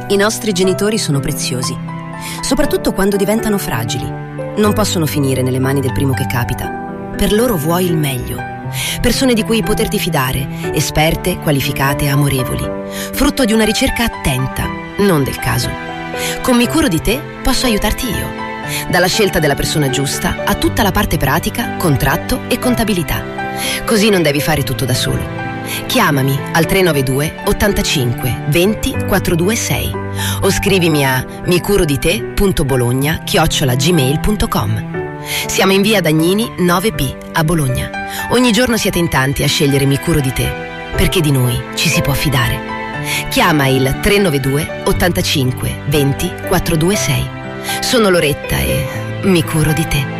I nostri genitori sono preziosi, soprattutto quando diventano fragili. Non possono finire nelle mani del primo che capita. Per loro vuoi il meglio. Persone di cui poterti fidare, esperte, qualificate, amorevoli. Frutto di una ricerca attenta, non del caso. Con Mi Curo di Te posso aiutarti io. Dalla scelta della persona giusta a tutta la parte pratica, contratto e contabilità. Così non devi fare tutto da solo. Chiamami al 392 85 20 426 o scrivimi a micurodite.bologna@gmail.com. Siamo in via Dagnini 9B a Bologna. Ogni giorno siete in tanti a scegliere Mi Curo di Te, perché di noi ci si può fidare. Chiama il 392 85 20 426. Sono Loretta e mi curo di te.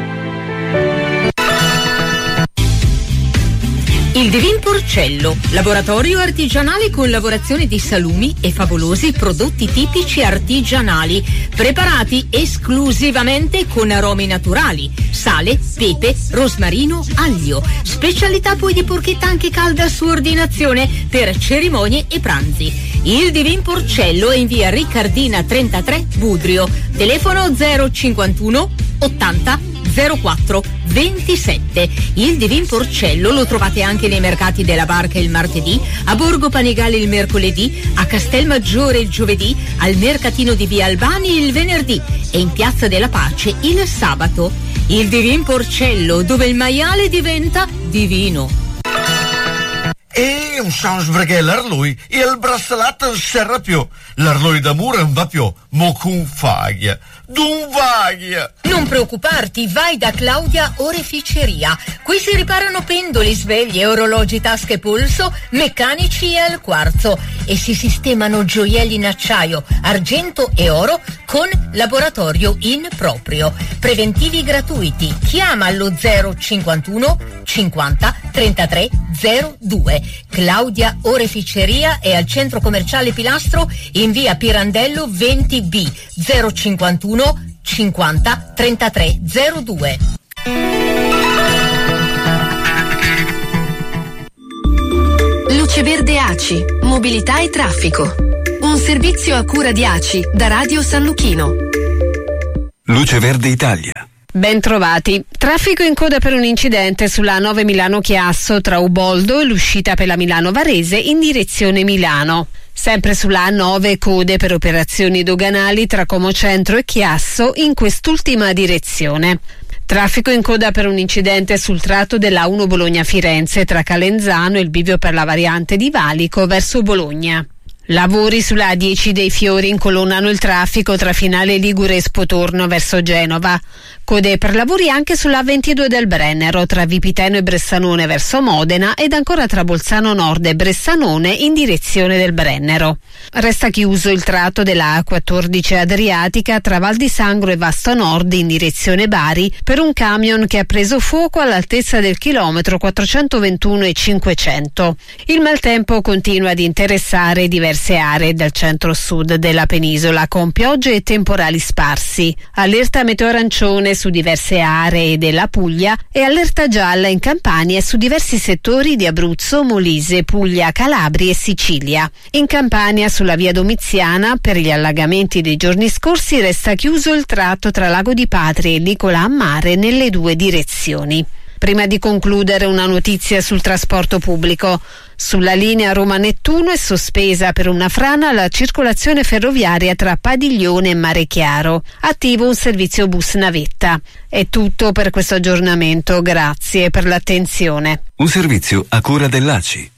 Il Divin Porcello, laboratorio artigianale con lavorazione di salumi e favolosi prodotti tipici artigianali, preparati esclusivamente con aromi naturali, sale, pepe, rosmarino, aglio. Specialità poi di porchetta anche calda su ordinazione per cerimonie e pranzi. Il Divin Porcello è in via Riccardina 33 Budrio, telefono 051 80 04 27. Il Divin Porcello lo trovate anche nei mercati della Barca il martedì, a Borgo Panigale il mercoledì, a Castelmaggiore il giovedì, al mercatino di via Albani il venerdì e in Piazza della Pace il sabato. Il Divin Porcello, dove il maiale diventa divino. E non so perché l'Arlui e il braccialetto non serve più. L'Arlui d'amore non va più, mo con faglia. D'un vaglia. Non preoccuparti, vai da Claudia Oreficeria. Qui si riparano pendoli, sveglie, orologi, tasche polso, meccanici e al quarzo e si sistemano gioielli in acciaio, argento e oro con laboratorio in proprio. Preventivi gratuiti. Chiama allo 051 50 33 02. Claudia Oreficeria è al centro commerciale Pilastro in via Pirandello 20B 051 50 33 02. Luce Verde ACI, mobilità e traffico. Un servizio a cura di ACI da Radio San Luchino. Luce Verde Italia. Ben trovati. Traffico in coda per un incidente sulla 9 Milano-Chiasso tra Uboldo e l'uscita per la Milano-Varese in direzione Milano. Sempre sulla A9 code per operazioni doganali tra Como Centro e Chiasso in quest'ultima direzione. Traffico in coda per un incidente sul tratto della A1 Bologna-Firenze tra Calenzano e il bivio per la variante di Valico verso Bologna. Lavori sulla A10 dei Fiori incolonnano il traffico tra Finale Ligure e Spotorno verso Genova. Code per lavori anche sulla A22 del Brennero tra Vipiteno e Bressanone verso Modena ed ancora tra Bolzano Nord e Bressanone in direzione del Brennero. Resta chiuso il tratto della A14 Adriatica tra Val di Sangro e Vasto Nord in direzione Bari per un camion che ha preso fuoco all'altezza del chilometro 421 e 500. Il maltempo continua ad interessare diverse aree del centro-sud della penisola con piogge e temporali sparsi. Allerta meteo arancione su diverse aree della Puglia e allerta gialla in Campania e su diversi settori di Abruzzo, Molise, Puglia, Calabria e Sicilia. In Campania sulla via Domiziana per gli allagamenti dei giorni scorsi resta chiuso il tratto tra Lago di Patria e Licola a Mare nelle due direzioni. Prima di concludere una notizia sul trasporto pubblico. Sulla linea Roma-Nettuno è sospesa per una frana la circolazione ferroviaria tra Padiglione e Mare Chiaro. Attivo un servizio bus navetta. È tutto per questo aggiornamento, grazie per l'attenzione. Un servizio a cura dell'ACI.